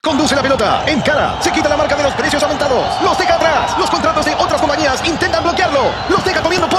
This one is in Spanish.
Conduce la pelota, encara, se quita la marca de los precios aumentados, los deja atrás, los contratos de otras compañías intentan bloquearlo, los deja comiendo